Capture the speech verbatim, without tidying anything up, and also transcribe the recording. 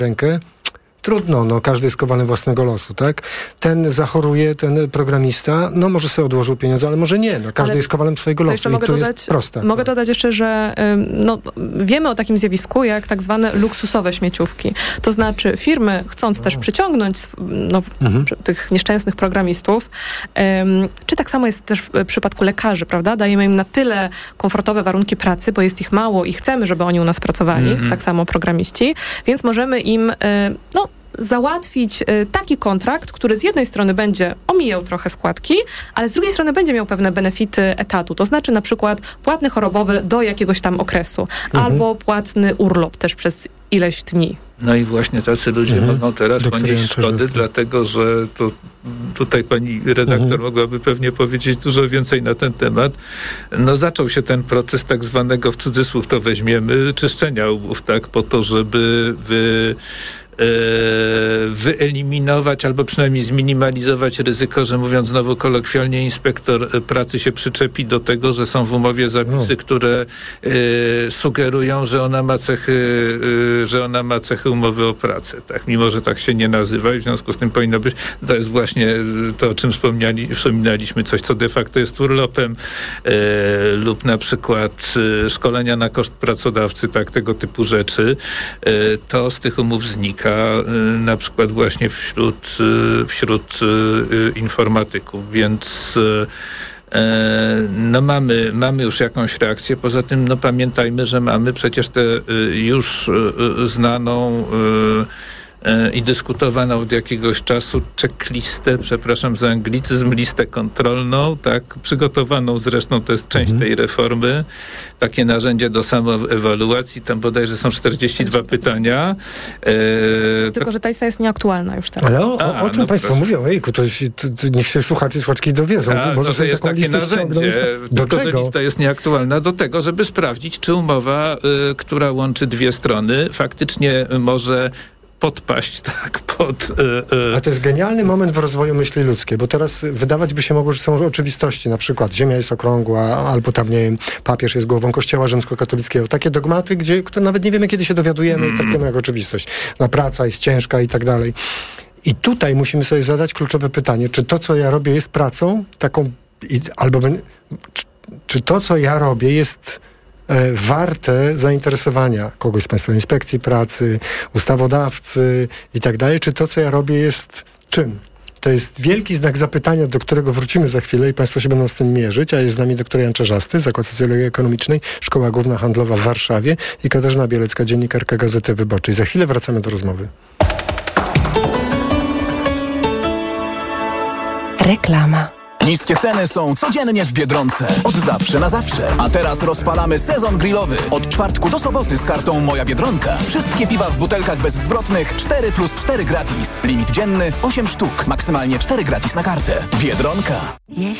rękę. Trudno, no każdy jest kowalem własnego losu, tak? Ten zachoruje, ten programista, no może sobie odłożył pieniądze, ale może nie, no każdy ale jest kowalem swojego losu i mogę to dodać, jest proste. Mogę dodać jeszcze, że no, wiemy o takim zjawisku, jak tak zwane luksusowe śmieciówki. To znaczy firmy, chcąc no. też przyciągnąć no, mhm. tych nieszczęsnych programistów, um, czy tak samo jest też w przypadku lekarzy, prawda? Dajemy im na tyle komfortowe warunki pracy, bo jest ich mało i chcemy, żeby oni u nas pracowali, mhm. tak samo programiści, więc możemy im, no, załatwić y, taki kontrakt, który z jednej strony będzie omijał trochę składki, ale z drugiej strony będzie miał pewne benefity etatu. To znaczy na przykład płatny chorobowy do jakiegoś tam okresu, mhm. albo płatny urlop też przez ileś dni. No i właśnie tacy ludzie mhm. mogą teraz ponieść szkody, dlatego że to tutaj pani redaktor mhm. mogłaby pewnie powiedzieć dużo więcej na ten temat. No zaczął się ten proces tak zwanego, w cudzysłów to weźmiemy, czyszczenia łbów, tak, po to, żeby wy wyeliminować albo przynajmniej zminimalizować ryzyko, że mówiąc znowu kolokwialnie, inspektor pracy się przyczepi do tego, że są w umowie zapisy, no. które y, sugerują, że ona ma cechy, y, że ona ma cechy umowy o pracę, tak? Mimo że tak się nie nazywa i w związku z tym powinno być. To jest właśnie to, o czym wspomniali, wspominaliśmy, coś, co de facto jest urlopem y, lub na przykład y, szkolenia na koszt pracodawcy, tak, tego typu rzeczy. Y, to z tych umów znika. Na przykład właśnie wśród, wśród informatyków, więc no mamy, mamy już jakąś reakcję. Poza tym no pamiętajmy, że mamy przecież tę już znaną i dyskutowaną od jakiegoś czasu checklistę, przepraszam za anglicyzm, listę kontrolną, tak, przygotowaną zresztą, to jest część mhm. tej reformy, takie narzędzie do samoewaluacji, tam bodajże są czterdzieści dwa pytania. E, Tylko, to... że ta lista jest nieaktualna już teraz. Ale o, o, A, o czym no państwo proszę. mówią? Ejku, to, to, to niech się słuchacze i słuchaczki dowiedzą. A, Może to, sobie jest taką takie narzędzie, do tylko, czego? że lista jest nieaktualna do tego, żeby sprawdzić, czy umowa, y, która łączy dwie strony, faktycznie może podpaść, tak, pod... Yy, yy. A to jest genialny moment w rozwoju myśli ludzkiej, bo teraz wydawać by się mogło, że są oczywistości, na przykład Ziemia jest okrągła, albo tam, nie wiem, papież jest głową Kościoła rzymskokatolickiego. Takie dogmaty, gdzie które nawet nie wiemy, kiedy się dowiadujemy mm. i traktujemy jak oczywistość. No, praca jest ciężka i tak dalej. I tutaj musimy sobie zadać kluczowe pytanie, czy to, co ja robię, jest pracą taką, i, albo czy, czy to, co ja robię, jest warte zainteresowania kogoś z Państwowej Inspekcji Pracy, ustawodawcy i tak dalej, czy to, co ja robię, jest czym? To jest wielki znak zapytania, do którego wrócimy za chwilę i Państwo się będą z tym mierzyć, a jest z nami doktor Jan Czarzasty, Zakład Socjologii Ekonomicznej, Szkoła Główna Handlowa w Warszawie i Katarzyna Bielecka, dziennikarka Gazety Wyborczej. Za chwilę wracamy do rozmowy. Reklama. Niskie ceny są codziennie w Biedronce. Od zawsze na zawsze. A teraz rozpalamy sezon grillowy. Od czwartku do soboty z kartą Moja Biedronka. Wszystkie piwa w butelkach bezzwrotnych cztery plus cztery gratis. Limit dzienny osiem sztuk. Maksymalnie cztery gratis na kartę. Biedronka.